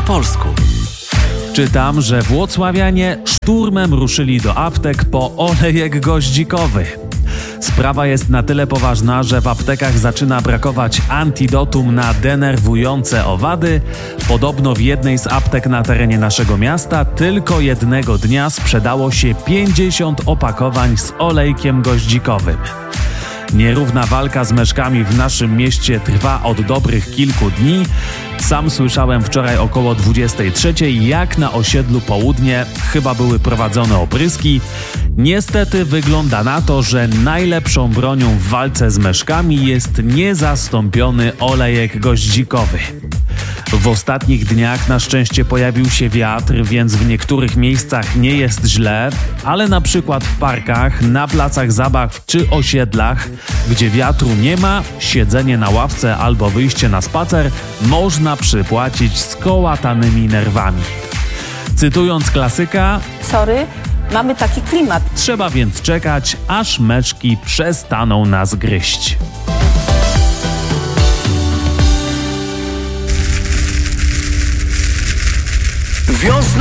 polsku. Czytam, że włocławianie szturmem ruszyli do aptek po olejek goździkowy. Sprawa jest na tyle poważna, że w aptekach zaczyna brakować antidotum na denerwujące owady. Podobno w jednej z aptek na terenie naszego miasta tylko jednego dnia sprzedało się 50 opakowań z olejkiem goździkowym. Nierówna walka z meszkami w naszym mieście trwa od dobrych kilku dni. Sam słyszałem wczoraj około 23:00, jak na osiedlu Południe chyba były prowadzone opryski. Niestety wygląda na to, że najlepszą bronią w walce z meszkami jest niezastąpiony olejek goździkowy. W ostatnich dniach na szczęście pojawił się wiatr, więc w niektórych miejscach nie jest źle, ale na przykład w parkach, na placach zabaw czy osiedlach, gdzie wiatru nie ma, siedzenie na ławce albo wyjście na spacer można przypłacić skołatanymi nerwami. Cytując klasyka: Sorry, mamy taki klimat. trzeba więc czekać, aż meszki przestaną nas gryźć. Wiosna